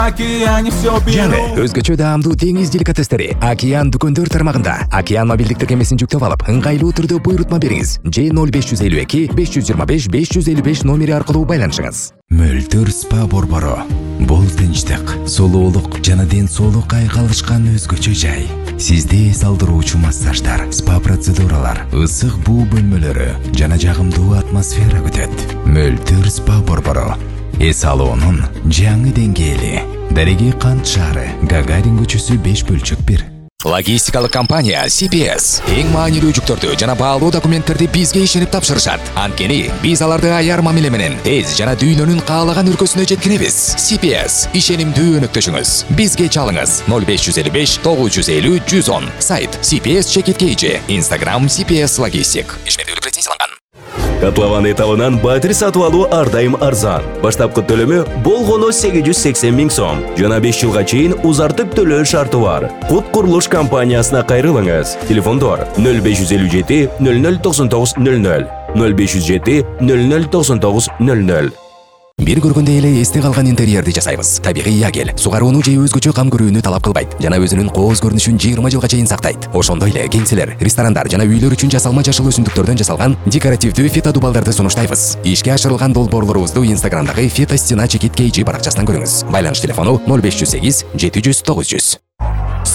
Океане все беру. Жаңы өзгөчө даамдуу деңиз деликатестери Океан дүкөндөр тармагында. Океан мобилдик тиркемесин жүктөп алып, ыңгайлуу түрдө буйрутма бериңиз. J0552 525 555 номери аркылуу байланышыңыз. Мөлтөр спа борбору. Бул тынчтык, сулуулук жана ден соолукка айкалышкан өзгөчө жай. Сизде эс алдыруучу массаждар, спа процедуралар, ысык буу бөлмөлөрү жана жагымдуу атмосфера күтөт. Мөлтөр спа борбору. Эс алуунун жаңы деңгээли. Дареги кант шаары, Гагарин көчөсү 5/1. Логистикалык компания CPS эң маанилүү жүктөрдү жана баалуу документтерди бизге ишенип тапшырышат. Анткени биз аларды аяр мамиле менен тез жана дүйнөнүн каалаган өлкөсүнө жеткиребиз. CPS ишенимдүү өнөктөшүңүз. Бизге чалыңыз 0555 950 110. Сайт CPS Чекиткейчи. Instagram CPS Logistic. Ишмердүүлүк лицензияланган. Котлован этабынан батир сатып алуу ар дайым арзан. Баштапкы төлөмү болгону 880 000 сом. Жана 5 жылга чейин узартып төлөө шарты бар. Кут курулуш компаниясына кайрылыңыз. Телефондор 0557 0099 00 0507 0099 00. Бир көргөндө эле эсте калган интерьерди жасайбыз. Табигый ягел, сугарууну же өзгөчө кам көрүүнү талап кылбайт жана өзүнүн кооз көрүнүшүн 20 жылга чейин сактайт. Ошондой эле кеңселер, ресторандар жана үйлөр үчүн жасалма жашыл өсүмдүктөрдөн жасалган декоративдүү фитодубалдарды сунуштайбыз. Ишке ашырылган долбоорлорубузду Инстаграмдагы Фито Стена Чекит KG баракчасынан көрүңүз. Байланыш телефону 0508 700 900.